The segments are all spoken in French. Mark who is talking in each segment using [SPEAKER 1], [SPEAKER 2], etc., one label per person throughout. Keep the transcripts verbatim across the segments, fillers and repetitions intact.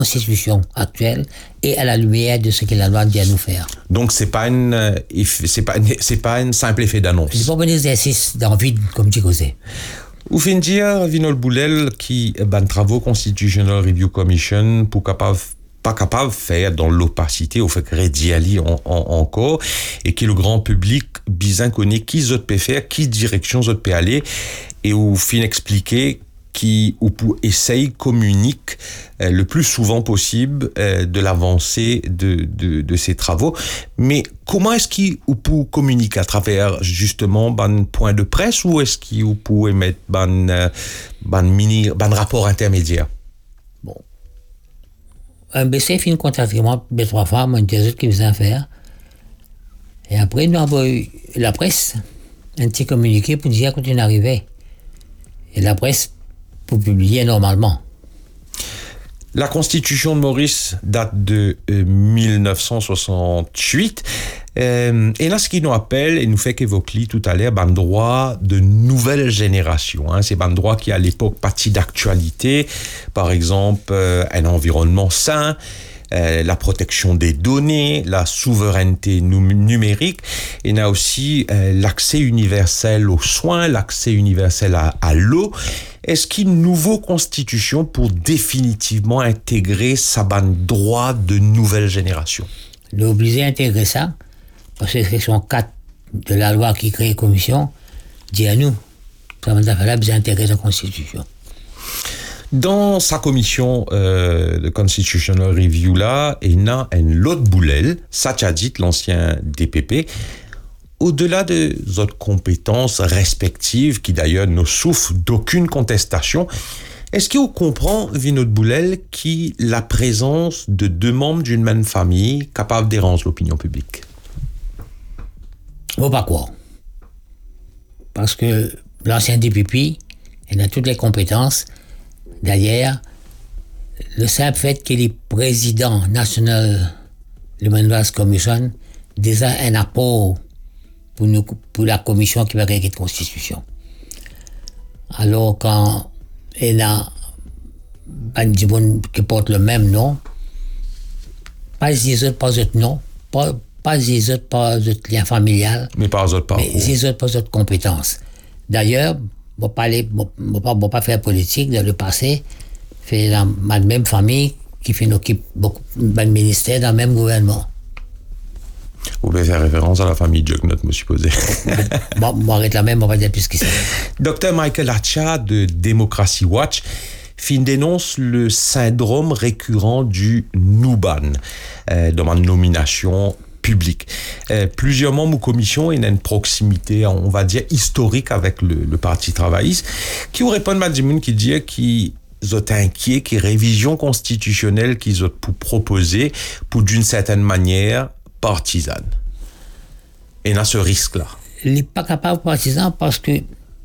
[SPEAKER 1] Constitution actuelle et à la lumière de ce que la loi dit à nous faire.
[SPEAKER 2] Donc c'est pas une, c'est pas, c'est pas un simple effet d'annonce.
[SPEAKER 1] C'est pas un exercice d'envie, comme tu causais.
[SPEAKER 2] Ou fin dire, Vinol Boulel, qui ban travaux Constitutional Review Commission pour capable pas capable de faire dans l'opacité au fait que Rediali en, en, encore et que le grand public bien connaît qui zot peut faire, qui direction zot peut aller et ou fin expliquer qui ou pour essayer communique euh, le plus souvent possible euh, de l'avancée de, de, de ces travaux. Mais comment est-ce qu'il ou pour communiquer à travers justement ban point de presse ou est-ce qu'il ou pour émettre ban euh, ban mini ban rapport intermédiaire?
[SPEAKER 1] Bon, un B C fin contacter moi deux trois fois, moi des autres qui faisaient faire. Et après nous avons eu la presse un petit communiqué pour dire quand on arrivait. Et la presse pour publier normalement.
[SPEAKER 2] La Constitution de Maurice date de euh, dix-neuf cent soixante-huit. Euh, et là, ce qui nous appelle, et nous fait qu'évoquer tout à l'heure, ben droit de nouvelle génération. Hein, c'est ben droit qui, à l'époque, partie d'actualité. Par exemple, euh, un environnement sain, euh, la protection des données, la souveraineté num- numérique. Et il y a aussi euh, l'accès universel aux soins, l'accès universel à, à l'eau. Est-ce qu'il y a une nouvelle constitution pour définitivement intégrer ça ban droit de nouvelle génération?
[SPEAKER 1] Il est obligé d'intégrer ça, parce que section quatre de la loi qui crée la commission dit à nous, ça va falloir bien intégrer la constitution.
[SPEAKER 2] Dans sa commission euh, de Constitutional Review là, il y a un autre Boulel, Satchadit, l'ancien D P P, au-delà de autres compétences respectives, qui d'ailleurs ne souffrent d'aucune contestation, est-ce qu'on comprend, Vinod Boulel, qui la présence de deux membres d'une même famille capable de déranger l'opinion publique?
[SPEAKER 1] Bon, pas quoi. Parce que l'ancien D P P, il a toutes les compétences. D'ailleurs, le simple fait qu'il est président national de Human Rights Commission, déjà un apport pour, nous, pour la commission qui va créer cette constitution. Alors, quand il y a un monde qui porte le même nom, pas les autres, pas les autres noms, pas, pas les autres, pas les autres liens familiales,
[SPEAKER 2] mais pas les autres parcours.
[SPEAKER 1] Mais les autres, pas les autres compétences. D'ailleurs, je ne vais pas faire politique dans le passé, fait dans ma même famille qui fait occupe beaucoup de ministères dans le même gouvernement.
[SPEAKER 2] Vous pouvez faire référence à la famille Jugnot, me supposez.
[SPEAKER 1] Bon, on arrête la même, on va dire plus ce qui c'est.
[SPEAKER 2] Docteur Michael Hacha de Democracy Watch fin dénonce le syndrome récurrent du Nuban euh, dans ma nomination publique. Euh, plusieurs membres de commission et une proximité, on va dire, historique avec le, le Parti travailliste, qui vous répondent à Dimoun qui dit qu'ils sont inquiets, qui révision constitutionnelle qu'ils ont pour proposer pour d'une certaine manière partisane. Et il y a ce risque-là.
[SPEAKER 1] Il n'est pas capable partisan parce que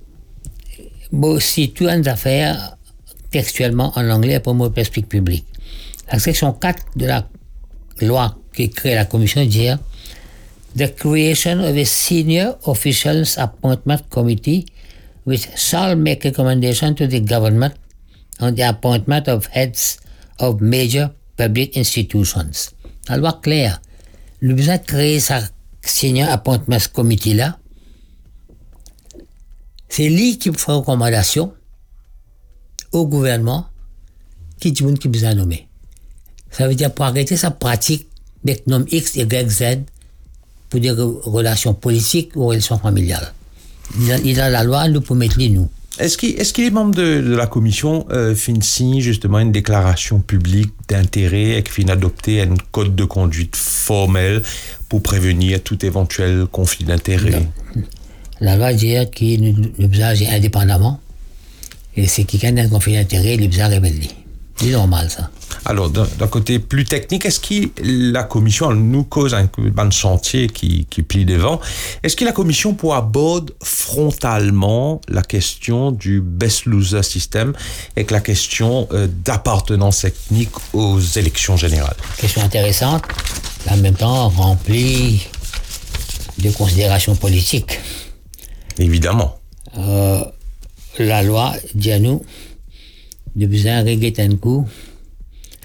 [SPEAKER 1] bon, si tu as une affaire textuellement en anglais pour moi explique public. La section quatre de la loi qui crée la commission dit The creation of a senior officials appointment committee which shall make recommendation to the government on the appointment of heads of major public institutions. La loi claire. Le besoin de créer sa senior appointment committee là, c'est lui qui fait recommandation au gouvernement qui dit qui besoin de nommer. Ça veut dire pour arrêter sa pratique avec nom X, Y, Z pour des relations politiques ou relations familiales. Il a la loi, nous pour mettre les nous.
[SPEAKER 2] Est-ce qu'il, est-ce que les membres de, de la commission euh, fin signent justement une déclaration publique d'intérêt et qui fin adopter un code de conduite formel pour prévenir tout éventuel conflit d'intérêt?
[SPEAKER 1] Non. La loi dit qu'il le besoin agir indépendamment et c'est quelqu'un a un conflit d'intérêt, il besoin révéler. C'est normal ça.
[SPEAKER 2] Alors, d'un, d'un côté plus technique, est-ce que la commission, elle nous cause un ban de chantier qui, qui plie devant, est-ce que la commission pour aborde frontalement la question du best loser system et la question euh, d'appartenance ethnique aux élections générales?
[SPEAKER 1] Question intéressante, en même temps remplie de considérations politiques.
[SPEAKER 2] Évidemment.
[SPEAKER 1] Euh, la loi dit à nous de besoin régler un coup